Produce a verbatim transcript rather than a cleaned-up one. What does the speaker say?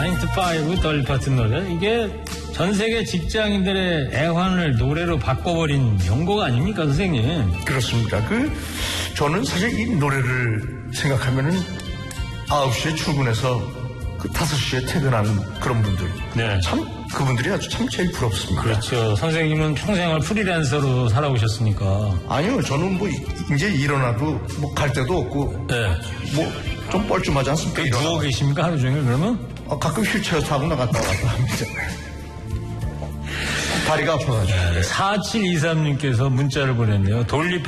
나인투파이브 dolly 파튼 노래. 이게 전 세계 직장인들의 애환을 노래로 바꿔버린 명곡 아닙니까, 선생님? 그렇습니다. 그 저는 사실 이 노래를 생각하면은 아홉 시에 출근해서 그 다섯 시에 퇴근하는 그런 분들. 네. 참 그분들이 아주 참 제일 부럽습니다. 그렇죠. 선생님은 평생을 프리랜서로 살아오셨으니까. 아니요, 저는 뭐 이제 일어나도 뭐 갈 데도 없고. 네. 뭐 좀 뻘쭘하지 않습니까? 그 누워 계십니까, 하루 종일 그러면? 어, 가끔 휠체어 타고 나갔다 왔다 합니다. 다리가 아파가지고. 네. 사칠이삼님께서 문자를 보냈네요. 돌리